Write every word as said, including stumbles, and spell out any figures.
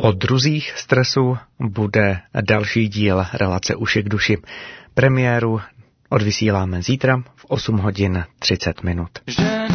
O druzích stresu bude další díl relace Uši k duši. Premiéru odvysíláme zítra v osm hodin třicet minut. Že